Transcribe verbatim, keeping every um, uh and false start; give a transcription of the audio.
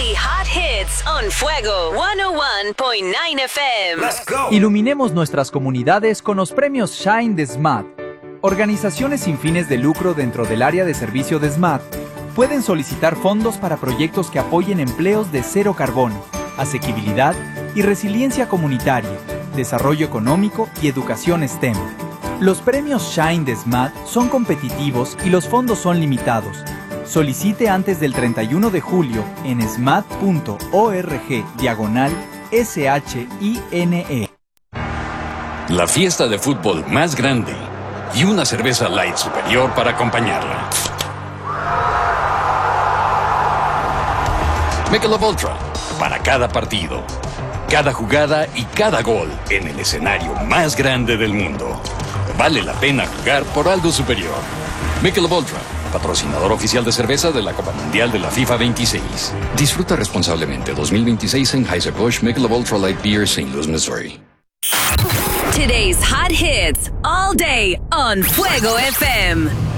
Daily Hot Hits on Fuego ciento uno punto nueve F M. Let's go. Iluminemos nuestras comunidades con los premios Shine de S M A T. Organizaciones sin fines de lucro dentro del área de servicio de S M A T pueden solicitar fondos para proyectos que apoyen empleos de cero carbono, asequibilidad y resiliencia comunitaria, desarrollo económico y educación S T E M. Los premios Shine de S M A T son competitivos y los fondos son limitados. Solicite antes del treinta y uno de julio en smat punto org diagonal S H I N E. La fiesta de fútbol más grande y una cerveza light superior para acompañarla. Michelob Ultra, para cada partido, cada jugada y cada gol en el escenario más grande del mundo. Vale la pena jugar por algo superior. Michelob Ultra, patrocinador oficial de cerveza de la Copa Mundial de la FIFA veintiséis. Disfruta responsablemente dos mil veintiséis en Anheuser-Busch Michelob Ultra Light Beer, Saint Louis, Missouri. Today's hot hits all day on Fuego F M.